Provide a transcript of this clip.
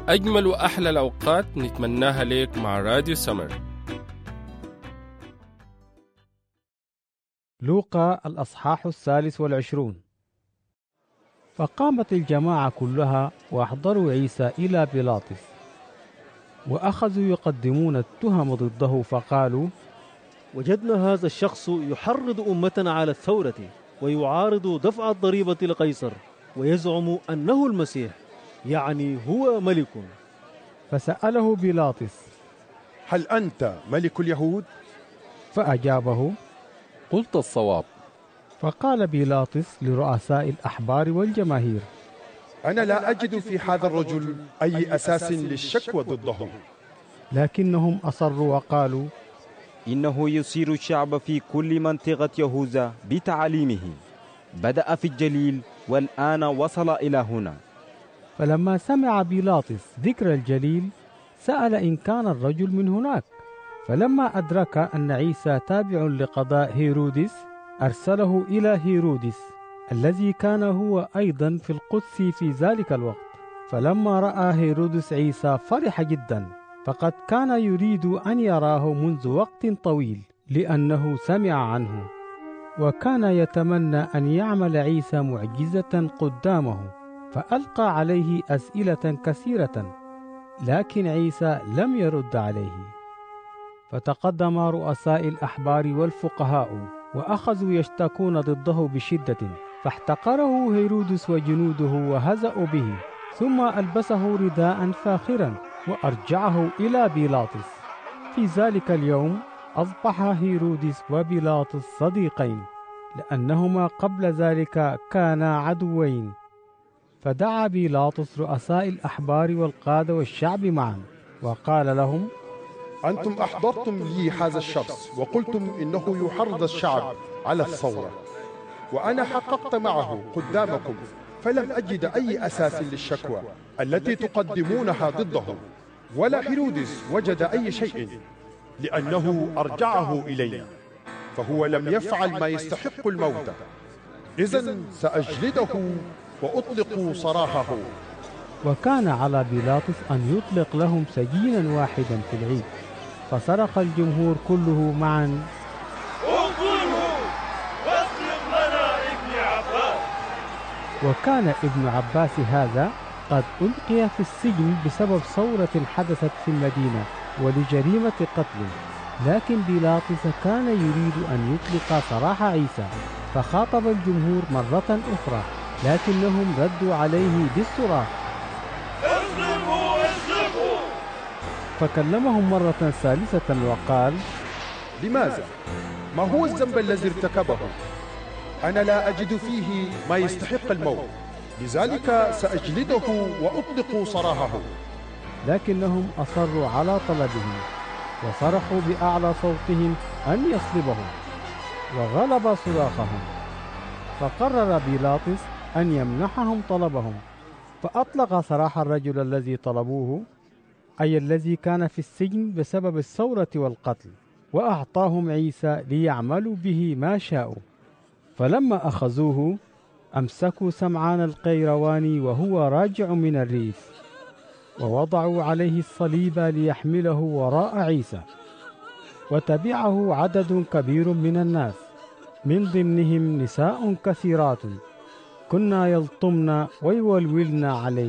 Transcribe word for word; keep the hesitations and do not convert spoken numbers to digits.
أجمل وأحلى الأوقات نتمناها ليك مع راديو سمر. لوقا الأصحاح الثالث والعشرون. فقامت الجماعة كلها وأحضروا عيسى إلى بيلاطس، وأخذوا يقدمون التهم ضده، فقالوا: وجدنا هذا الشخص يحرض أمتنا على الثورة، ويعارض دفع الضريبة لقيصر، ويزعم أنه المسيح، يعني هو ملك. فسأله بيلاطس: هل أنت ملك اليهود؟ فأجابه: قلت الصواب. فقال بيلاطس لرؤساء الأحبار والجماهير: أنا لا أجد في هذا الرجل أي أساس للشكوى ضده. لكنهم أصروا وقالوا: إنه يثير الشعب في كل منطقة يهوذا بتعاليمه، بدأ في الجليل والآن وصل إلى هنا. فلما سمع بيلاطس ذكر الجليل سأل إن كان الرجل من هناك. فلما أدرك أن عيسى تابع لقضاء هيرودس أرسله إلى هيرودس الذي كان هو أيضا في القدس في ذلك الوقت. فلما رأى هيرودس عيسى فرح جدا، فقد كان يريد أن يراه منذ وقت طويل لأنه سمع عنه، وكان يتمنى أن يعمل عيسى معجزة قدامه، فألقى عليه أسئلة كثيرة، لكن عيسى لم يرد عليه. فتقدم رؤساء الأحبار والفقهاء وأخذوا يشتكون ضده بشدة، فاحتقره هيرودس وجنوده وهزأوا به، ثم ألبسه رداء فاخرا وأرجعه إلى بيلاطس. في ذلك اليوم أصبح هيرودس وبيلاطس صديقين، لأنهما قبل ذلك كانا عدوين. فدعا بيلاطس رؤساء الأحبار والقادة والشعب معا، وقال لهم: أنتم أحضرتم لي هذا الشخص وقلتم إنه يحرض الشعب على الثورة، وأنا حققت معه قدامكم، فلم أجد أي أساس للشكوى التي تقدمونها ضده، ولا هيرودس وجد أي شيء، لأنه أرجعه إلينا، فهو لم يفعل ما يستحق الموت. إذن سأجلده وأطلق سراحه. وكان على بيلاطس أن يطلق لهم سجينا واحدا في العيد. فصرخ الجمهور كله معا: اقتله واطلق لنا ابن عباس. وكان ابن عباس هذا قد ألقي في السجن بسبب ثورة حدثت في المدينة ولجريمة قتل، لكن بيلاطس كان يريد أن يطلق سراح عيسى، فخاطب الجمهور مرة أخرى، لكنهم ردوا عليه بالصراخ: اصلبوا اصلبوا. فكلمهم مرة ثالثة وقال: لماذا؟ ما هو الذنب الذي ارتكبه؟ أنا لا أجد فيه ما يستحق الموت، لذلك سأجلده وأطلق سراحه. لكنهم أصروا على طلبه، وصرخوا بأعلى صوتهم أن يصلبهم، وغلب صراخهم. فقرر بيلاطس أن يمنحهم طلبهم، فأطلق سراح الرجل الذي طلبوه، أي الذي كان في السجن بسبب الثورة والقتل، وأعطاهم عيسى ليعملوا به ما شاءوا. فلما أخذوه أمسكوا سمعان القيرواني وهو راجع من الريف، ووضعوا عليه الصليب ليحمله وراء عيسى. وتبعه عدد كبير من الناس، من ضمنهم نساء كثيرات كنا يلطمن ويولولن عليه.